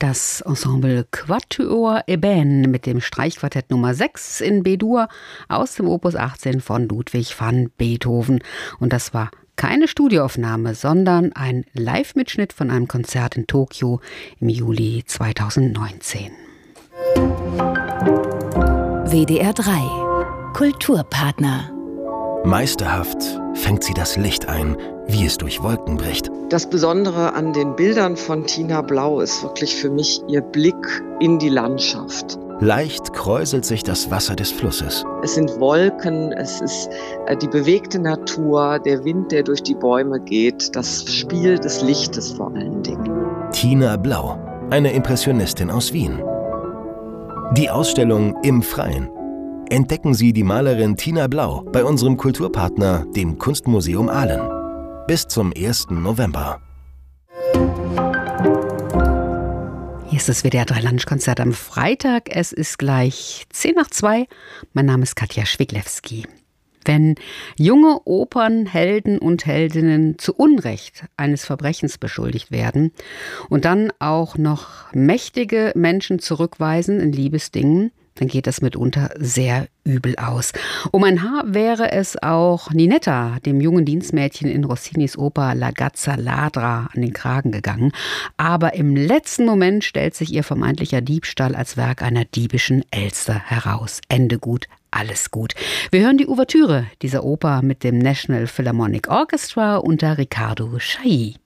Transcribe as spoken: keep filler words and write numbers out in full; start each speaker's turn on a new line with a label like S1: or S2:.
S1: Das Ensemble Quatuor Eben mit dem Streichquartett Nummer sechs in B-Dur aus dem Opus achtzehn von Ludwig van Beethoven. Und das war keine Studioaufnahme, sondern ein Live-Mitschnitt von einem Konzert in Tokio im Juli zweitausendneunzehn.
S2: W D R drei Kulturpartner.
S3: Meisterhaft fängt sie das Licht ein, wie es durch Wolken bricht.
S4: Das Besondere an den Bildern von Tina Blau ist wirklich für mich ihr Blick in die Landschaft.
S3: Leicht kräuselt sich das Wasser des Flusses.
S4: Es sind Wolken, es ist die bewegte Natur, der Wind, der durch die Bäume geht, das Spiel des Lichtes vor allen Dingen.
S3: Tina Blau, eine Impressionistin aus Wien. Die Ausstellung Im Freien. Entdecken Sie die Malerin Tina Blau bei unserem Kulturpartner, dem Kunstmuseum Aalen. Bis zum ersten November.
S1: Hier ist das W D R drei Lunchkonzert am Freitag. Es ist gleich zehn nach zwei. Mein Name ist Katja Schwiglewski. Wenn junge Opernhelden und Heldinnen zu Unrecht eines Verbrechens beschuldigt werden und dann auch noch mächtige Menschen zurückweisen in Liebesdingen, dann geht das mitunter sehr übel aus. Um ein Haar wäre es auch Ninetta, dem jungen Dienstmädchen in Rossinis Oper La Gazza Ladra, an den Kragen gegangen. Aber im letzten Moment stellt sich ihr vermeintlicher Diebstahl als Werk einer diebischen Elster heraus. Ende gut, alles gut. Wir hören die Ouvertüre dieser Oper mit dem National Philharmonic Orchestra unter Riccardo Chailly.